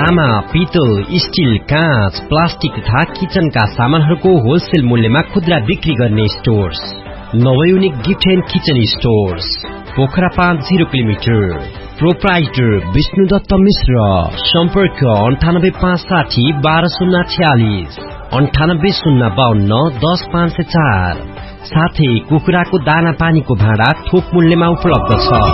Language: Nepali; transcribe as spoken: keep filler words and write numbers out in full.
तामा, पितल, स्टील, काँच, प्लास्टिक तथा किचनका सामानहरूको होलसेल मूल्यमा खुद्रा बिक्री गर्ने stores नवयुनिक gift and kitchen stores Pokhara पाँच zero kilometre. Proprietor Vishnu Dutt मिश्र। सम्पर्क अन्ठानब्बे पाँच साठी बाह्र शून्य छयालिस अन्ठानब्बे शून्य बाहन्न दस पाँच सय चार। साथै कुखुराको दाना पानीको भाँडा थोक मूल्यमा उपलब्ध छ।